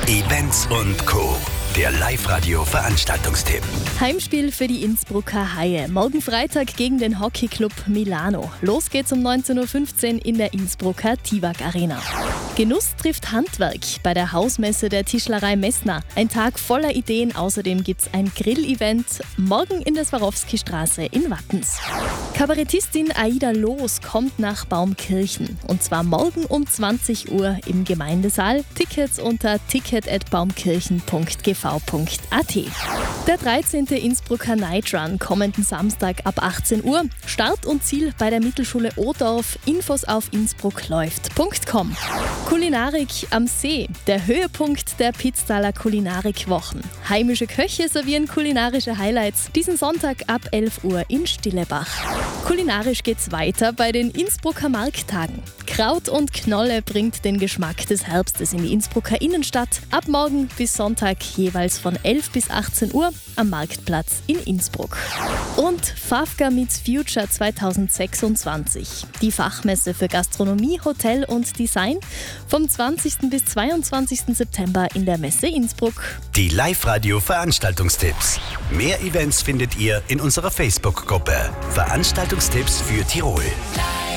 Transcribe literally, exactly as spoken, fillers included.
Events und Co. Der Live-Radio-Veranstaltungstipp. Heimspiel für die Innsbrucker Haie. Morgen Freitag gegen den Hockeyclub Milano. Los geht's um neunzehn Uhr fünfzehn in der Innsbrucker Tivak Arena. Genuss trifft Handwerk bei der Hausmesse der Tischlerei Messner. Ein Tag voller Ideen. Außerdem gibt's ein Grill-Event morgen in der Swarovski-Straße in Wattens. Kabarettistin Aida Loos kommt nach Baumkirchen. Und zwar morgen um zwanzig Uhr im Gemeindesaal. Tickets unter ticket at baumkirchen punkt g v punkt a t. Der dreizehnte Innsbrucker Night Run kommenden Samstag ab achtzehn Uhr. Start und Ziel bei der Mittelschule Odorf. Infos auf innsbruckläuft punkt com. Kulinarik am See. Der Höhepunkt der Pitztaler Kulinarikwochen. Heimische Köche servieren kulinarische Highlights. Diesen Sonntag ab elf Uhr in Stillebach. Kulinarisch geht's weiter bei den Innsbrucker Markttagen. Kraut und Knolle bringt den Geschmack des Herbstes in die Innsbrucker Innenstadt. Ab morgen bis Sonntag jeweils von elf bis achtzehn Uhr am Marktplatz in Innsbruck. Und Fafka Meets Future zweitausendsechsundzwanzig. Die Fachmesse für Gastronomie, Hotel und Design vom zwanzigsten bis zweiundzwanzigsten September in der Messe Innsbruck. Die Live-Radio-Veranstaltungstipps. Mehr Events findet ihr in unserer Facebook-Gruppe. Veranstaltungstipps für Tirol.